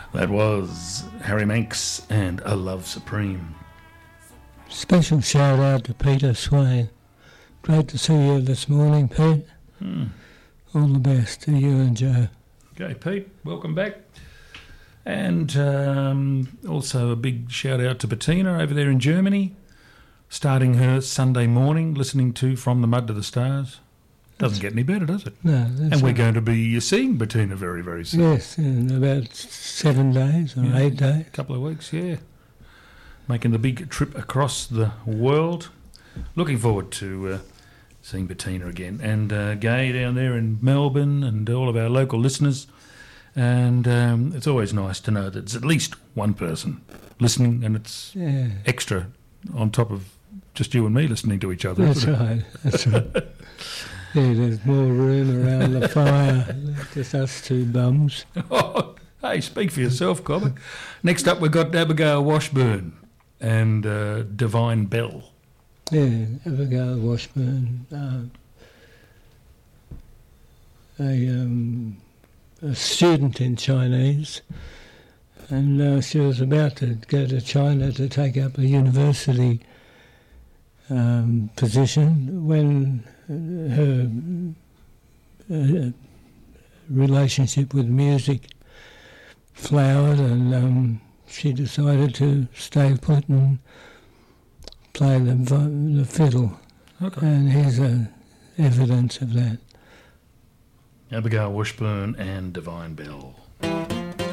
That was Harry Manx and A Love Supreme. Special shout out to Peter Swain. Great to see you this morning, Pete. All the best to you and Joe. Okay, Pete, welcome back. And also a big shout out to Bettina over there in Germany, starting her Sunday morning listening to From the Mud to the Stars. Doesn't get any better, does it? No. And we're going to be seeing Bettina very, very soon. Yes, in about 7 days or 8 days. A couple of weeks, yeah. Making the big trip across the world. Looking forward to seeing Bettina again. And Gay down there in Melbourne and all of our local listeners. And it's always nice to know that there's at least one person listening, and it's extra on top of just you and me listening to each other. That's right. That's right. Yeah, there's more room around the fire. Just us two bums. Oh, hey, speak for yourself, Cobber. Next up, we've got Abigail Washburn and Divine Bell. Yeah, Abigail Washburn. A student in Chinese, and she was about to go to China to take up a university position when her relationship with music flowered, and she decided to stay put and play the fiddle. Okay. And here's evidence of that. Abigail Washburn and Divine Bell.